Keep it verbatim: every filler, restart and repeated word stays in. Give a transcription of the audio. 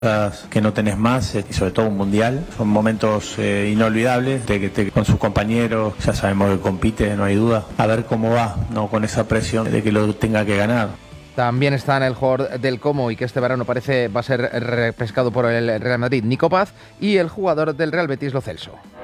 que no tenés más, y sobre todo un mundial, son momentos eh, inolvidables, de que te, con sus compañeros, ya sabemos que compite, no hay duda, a ver cómo va, no con esa presión de que lo tenga que ganar. También está en el jugador del Como y que este verano parece va a ser repescado por el Real Madrid, Nico Paz, y el jugador del Real Betis, Lo Celso.